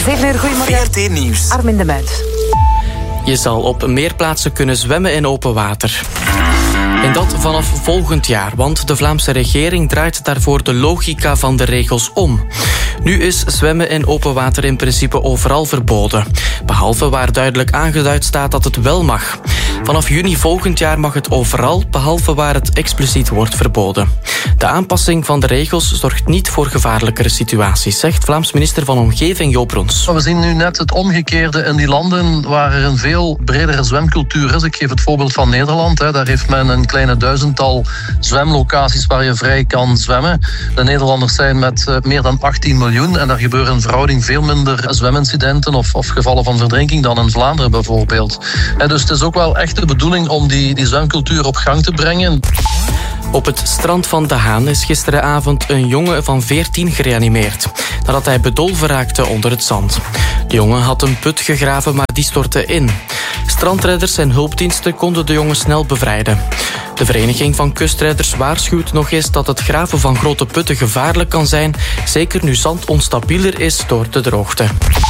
7 uur, goedemorgen. VRT Nieuws. Armin de Muid. Je zal op meer plaatsen kunnen zwemmen in open water. En dat vanaf volgend jaar, want de Vlaamse regering draait daarvoor de logica van de regels om. Nu is zwemmen in open water in principe overal verboden. Behalve waar duidelijk aangeduid staat dat het wel mag. Vanaf juni volgend jaar mag het overal, behalve waar het expliciet wordt verboden. De aanpassing van de regels zorgt niet voor gevaarlijkere situaties, zegt Vlaams minister van Omgeving Joop Roens. We zien nu net het omgekeerde in die landen waar er een veel bredere zwemcultuur is. Ik geef het voorbeeld van Nederland. Daar heeft men een kleine 1000-tal zwemlocaties waar je vrij kan zwemmen. De Nederlanders zijn met meer dan 18 miljoen en daar gebeuren in verhouding veel minder zwemincidenten of gevallen van verdrinking dan in Vlaanderen bijvoorbeeld. Dus het is ook wel echt de bedoeling om die zwemcultuur op gang te brengen. Op het strand van De Haan is gisteravond een jongen van 14 gereanimeerd, nadat hij bedolven raakte onder het zand. De jongen had een put gegraven, maar die stortte in. Strandredders en hulpdiensten konden de jongen snel bevrijden. De Vereniging van Kustredders waarschuwt nog eens dat het graven van grote putten gevaarlijk kan zijn, zeker nu zandonstabieler is door de droogte.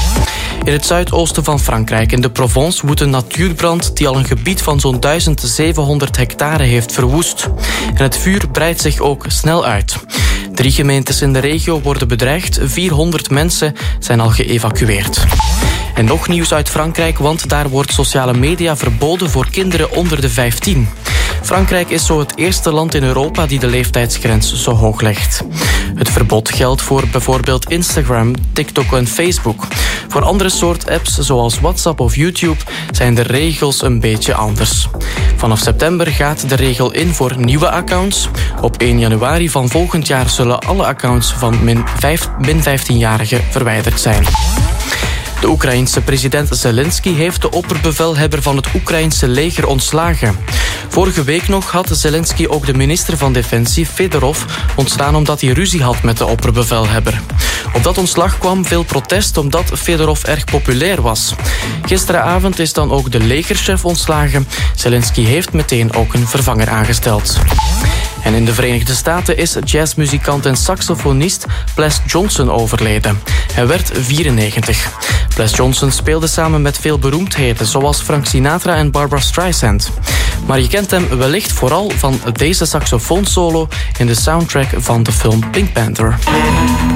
In het zuidoosten van Frankrijk, in de Provence, woedt een natuurbrand die al een gebied van zo'n 1700 hectare heeft verwoest. En het vuur breidt zich ook snel uit. 3 gemeentes in de regio worden bedreigd, 400 mensen zijn al geëvacueerd. En nog nieuws uit Frankrijk, want daar wordt sociale media verboden voor kinderen onder de 15. Frankrijk is zo het eerste land in Europa die de leeftijdsgrens zo hoog legt. Het verbod geldt voor bijvoorbeeld Instagram, TikTok en Facebook. Voor andere soort apps zoals WhatsApp of YouTube zijn de regels een beetje anders. Vanaf september gaat de regel in voor nieuwe accounts. Op 1 januari van volgend jaar zullen alle accounts van min 15-jarigen verwijderd zijn. De Oekraïense president Zelensky heeft de opperbevelhebber van het Oekraïense leger ontslagen. Vorige week nog had Zelensky ook de minister van Defensie, Fedorov, ontstaan omdat hij ruzie had met de opperbevelhebber. Op dat ontslag kwam veel protest omdat Fedorov erg populair was. Gisteravond is dan ook de legerchef ontslagen. Zelensky heeft meteen ook een vervanger aangesteld. En in de Verenigde Staten is jazzmuzikant en saxofonist Ples Johnson overleden. Hij werd 94. Ples Johnson speelde samen met veel beroemdheden, zoals Frank Sinatra en Barbra Streisand. Maar je kent hem wellicht vooral van deze saxofoonsolo in de soundtrack van de film Pink Panther.